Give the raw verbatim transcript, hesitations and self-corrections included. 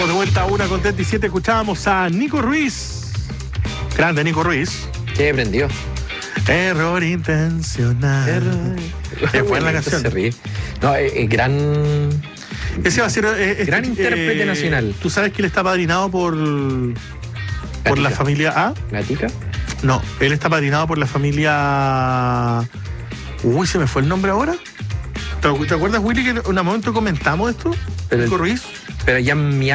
De vuelta a una con treinta y siete, escuchábamos a Nico Ruiz. Grande Nico Ruiz. ¿Qué prendió? Error intencional. Error. Es buena la canción. Se ríe. No, es, es gran. Ese va a ser. Eh, gran este, intérprete eh, nacional. ¿Tú sabes que él está padrinado por. por la familia A? ¿Gatica? No, él está padrinado por la familia. Uy, se me fue el nombre ahora. ¿Te, te acuerdas, Willy, que en un momento comentamos esto? Pero Nico el- Ruiz. Pero ya en mi